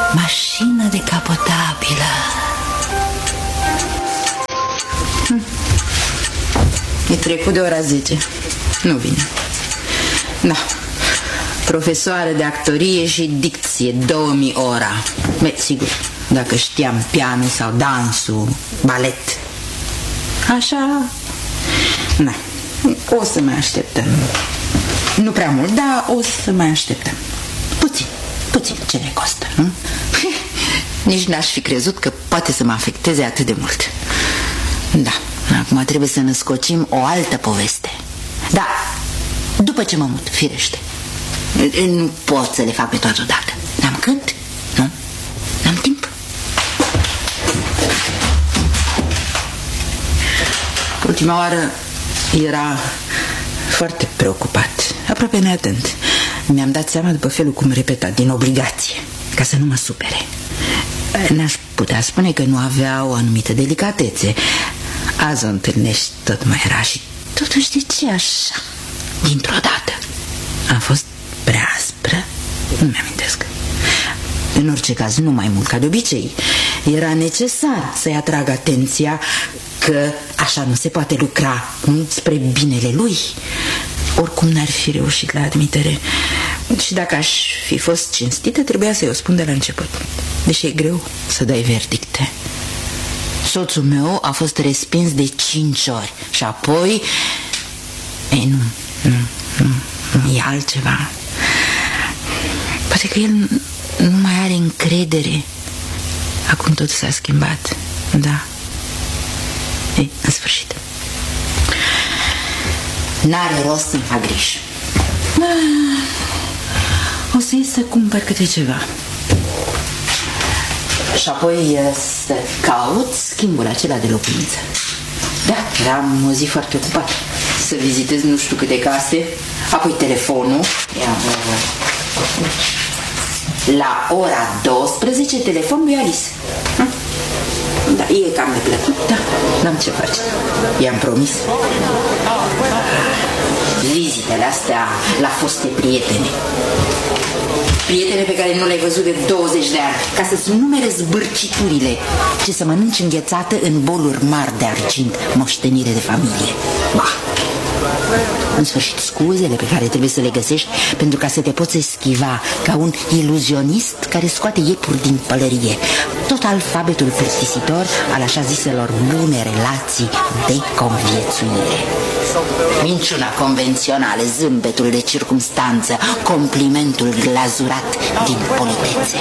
Mașină decapotabilă. E trecut de ora 10. Nu vine. Da. Profesoară de actorie și dicție, 2000 ora. Sigur, dacă știam pianul sau dansul, balet. Așa. Na, o să mai așteptăm. Nu prea mult, dar o să mai așteptăm. Puțin, ce ne costă, nu? Nici n-aș fi crezut că poate să mă afecteze atât de mult. Da, acum trebuie să născocim o altă poveste. Da, după ce mă mut, firește. Nu pot să le fac pe toate odată. N-am când, nu? N-am timp. Ultima oară era foarte preocupat, aproape neatent. Mi-am dat seama după felul cum repeta, din obligație, ca să nu mă supere. N-aș putea spune că nu avea o anumită delicatețe. Azi o întâlnești tot mai rar și totuși de ce așa? Dintr-o dată. A fost prea aspră? Nu mi-amintesc. În orice caz, nu mai mult ca de obicei. Era necesar să-i atrag atenția că așa nu se poate lucra, nu? Spre binele lui. Oricum n-ar fi reușit la admitere. Și dacă aș fi fost cinstită, trebuia să-i o spun de la început. Deși e greu să dai verdicte. Soțul meu a fost respins de 5 ori. Și apoi... Nu, e altceva. Poate că el nu mai are încredere. Acum totul s-a schimbat. Da. În sfârșit. N-are rost să-mi fac griji. O să ies să cumpăr câte ceva. Și apoi să caut schimbul acela de locuință. Da, eram o zi foarte ocupată. Să vizitez nu știu câte case. Apoi telefonul. La ora 12 telefonul lui Alice. Da, e cam neplăcut, da, n-am ce face. I-am promis. Vizitele astea la foste prietene. Prietene pe care nu le-ai văzut de 20 de ani. Ca să-ți numere zbârciturile ce să mănânci înghețată în boluri mari de argint, moștenire de familie. Bah. În sfârșit, scuzele pe care trebuie să le găsești pentru ca să te poți eschiva ca un iluzionist care scoate iepuri din pălărie. Tot alfabetul plictisitor al așa ziselor bune relații de conviețuire. Minciuna convențională, zâmbetul de circumstanță, complimentul glazurat din politețe.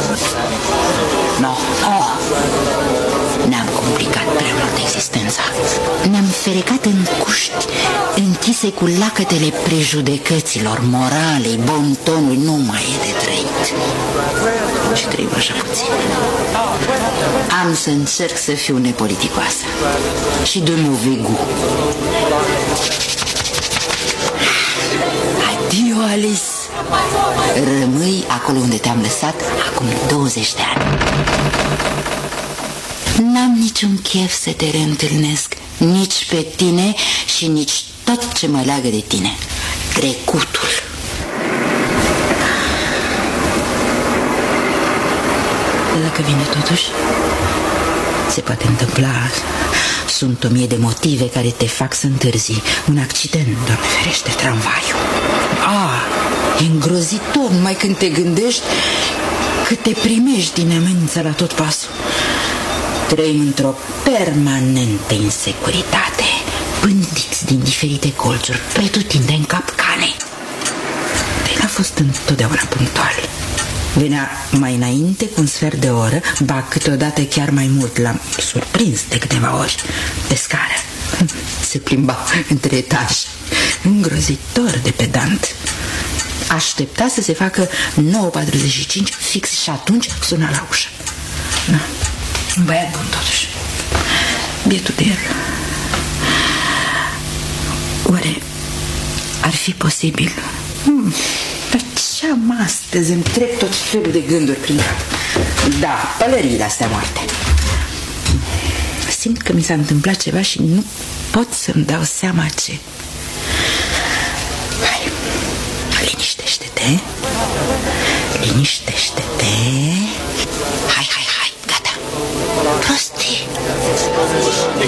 Ne-am complicat prea mult existența. Ne-am ferecat în cuști închise cu lacătele prejudecăților, moralei, bontonului. Nu mai e de trăit. Și trăim așa puțin. Am să încerc să fiu nepoliticoasă și de mauvais goût. Adio, Alice. Rămâi acolo unde te-am lăsat acum 20 de ani. N-am niciun chef să te reîntâlnesc, nici pe tine și nici tot ce mă leagă de tine. Trecutul. Dacă vine totuși, se poate întâmpla. Sunt 1000 de motive care te fac să întârzi. Un accident, Doamne ferește, tramvaiul. E îngrozitor numai când te gândești că te primești din amenință la tot pasul. Trăim într-o permanentă insecuritate, pândiți din diferite colțuri, pretutindeni capcane. Dar n-a fost întotdeauna punctual. Venea mai înainte cu un sfert de oră, ba câteodată chiar mai mult. L-am surprins de câteva ori pe scară. Se plimba între etaje, îngrozitor de pedant. Aștepta să se facă 9:45 fix și atunci suna la ușă. Un băiat bun totuși. Bietul de el. Oare ar fi posibil? Făceam astăzi, îmi trec tot felul de gânduri prin cap. Da, pălăriile astea moarte. Simt că mi s-a întâmplat ceva și nu pot să-mi dau seama ce. Hai, liniștește-te. Liniștește-te.